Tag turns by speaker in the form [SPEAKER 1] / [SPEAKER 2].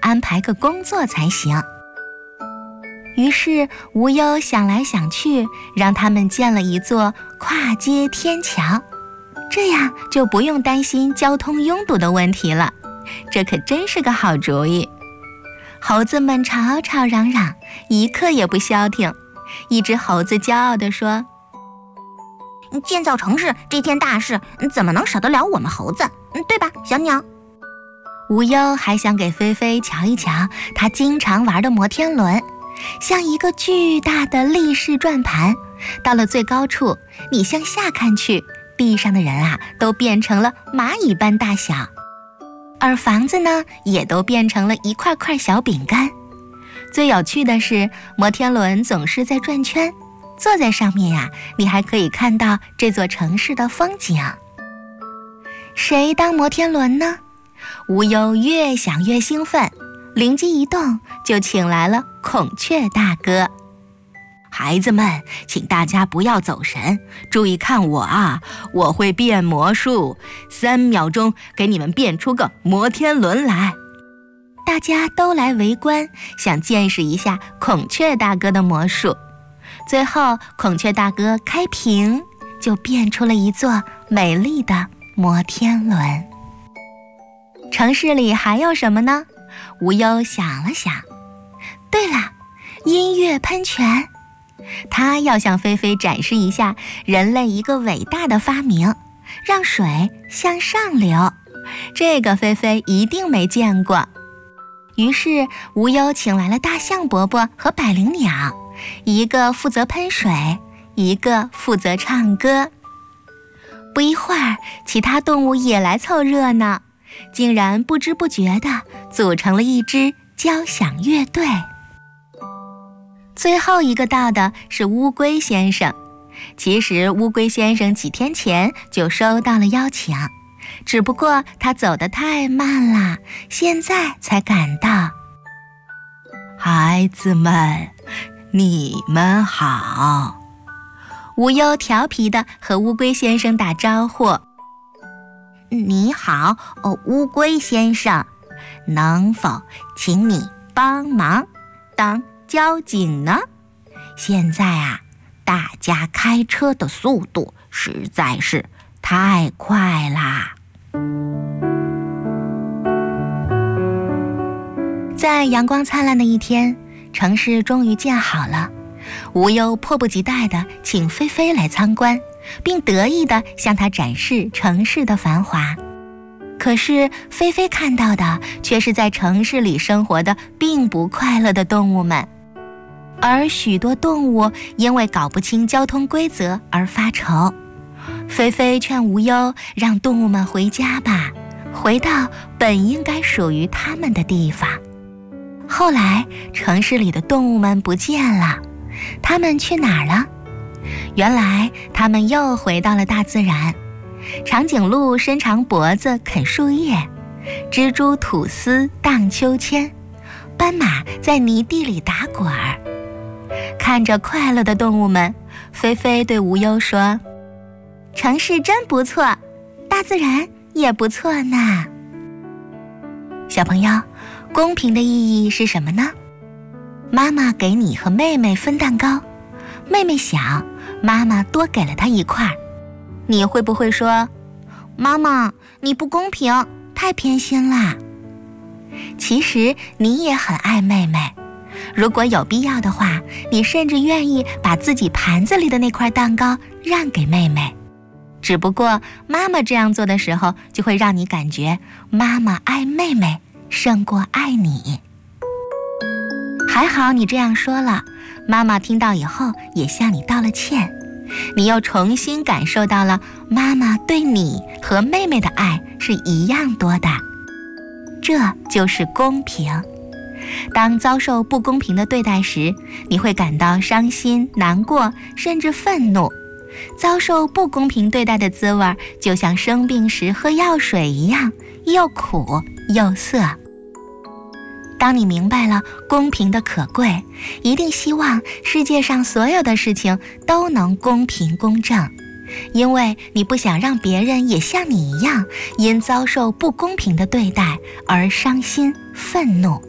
[SPEAKER 1] 安排个工作才行。于是无忧想来想去，让他们建了一座跨街天桥，这样就不用担心交通拥堵的问题了。这可真是个好主意。猴子们吵吵嚷嚷，一刻也不消停。一只猴子骄傲地说：
[SPEAKER 2] 建造城市这件大事，怎么能少得了我们猴子，对吧，小鸟？
[SPEAKER 1] 无忧还想给菲菲瞧一瞧他经常玩的摩天轮，像一个巨大的立式转盘，到了最高处，你向下看去，地上的人都变成了蚂蚁般大小，而房子呢，也都变成了一块块小饼干。最有趣的是，摩天轮总是在转圈，坐在上面你还可以看到这座城市的风景。谁当摩天轮呢？无忧越想越兴奋，灵机一动，就请来了孔雀大哥。孩子们，请大家不要走神，注意看我我会变魔术，3秒钟给你们变出个摩天轮来。大家都来围观，想见识一下孔雀大哥的魔术。最后孔雀大哥开屏，就变出了一座美丽的摩天轮。城市里还有什么呢？无忧想了想，对了，音乐喷泉。他要向菲菲展示一下人类一个伟大的发明，让水向上流。这个菲菲一定没见过。于是无忧请来了大象伯伯和百灵鸟，一个负责喷水，一个负责唱歌。不一会儿，其他动物也来凑热闹，竟然不知不觉地组成了一支交响乐队。最后一个到的是乌龟先生。其实乌龟先生几天前就收到了邀请，只不过他走得太慢了，现在才赶到。孩子们，你们好。无忧调皮地和乌龟先生打招呼。
[SPEAKER 2] 你好，乌龟先生，能否请你帮忙当交警呢？现在大家开车的速度实在是太快啦。
[SPEAKER 1] 在阳光灿烂的一天，城市终于建好了。无忧迫不及待地请菲菲来参观，并得意地向她展示城市的繁华。可是菲菲看到的却是在城市里生活的并不快乐的动物们，而许多动物因为搞不清交通规则而发愁。菲菲劝无忧让动物们回家吧，回到本应该属于他们的地方。后来城市里的动物们不见了，他们去哪儿了？原来他们又回到了大自然。长颈鹿伸长脖子啃树叶，蜘蛛吐丝荡秋千，斑马在泥地里打滚儿。看着快乐的动物们，菲菲对无忧说：城市真不错，大自然也不错呢。小朋友，公平的意义是什么呢？妈妈给你和妹妹分蛋糕，妹妹小，妈妈多给了她一块，你会不会说：妈妈，你不公平，太偏心啦？其实你也很爱妹妹，如果有必要的话，你甚至愿意把自己盘子里的那块蛋糕让给妹妹。只不过妈妈这样做的时候，就会让你感觉妈妈爱妹妹胜过爱你。还好你这样说了，妈妈听到以后也向你道了歉，你又重新感受到了妈妈对你和妹妹的爱是一样多的。这就是公平。当遭受不公平的对待时，你会感到伤心、难过，甚至愤怒。遭受不公平对待的滋味，就像生病时喝药水一样，又苦又涩。当你明白了公平的可贵，一定希望世界上所有的事情都能公平公正，因为你不想让别人也像你一样，因遭受不公平的对待而伤心愤怒。